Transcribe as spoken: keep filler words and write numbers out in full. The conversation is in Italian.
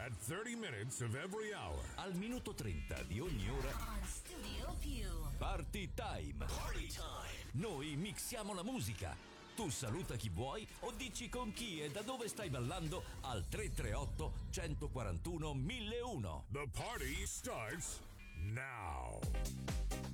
At thirty minutes of every hour. Al minuto trenta di ogni ora. On Studio Più. Party time. Party time. Noi mixiamo la musica. Tu saluta chi vuoi o dici con chi e da dove stai ballando al tre tre otto, uno quattro uno, mille uno. The party starts now.